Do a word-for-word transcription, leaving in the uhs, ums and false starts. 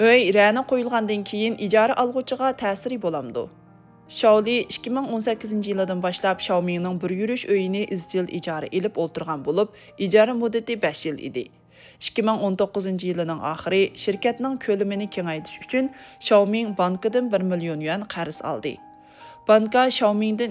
Uy rəna qoyulğandan keyin ijara alğuchiga ta'siri bo'lamdi. Xiaoli ikki ming o'n sakkizinchi yildan boshlab Xiaomining bir yurish uyini izchil ijara elib o'ltirgan bo'lib, ijara muddati besh yil edi. ikki ming o'n to'qqizinchi yilining oxiri shirkatning ko'lamini kengaytirish uchun Xiaomi bankidan bir million yuan qarz oldi. Banka Xiaomidan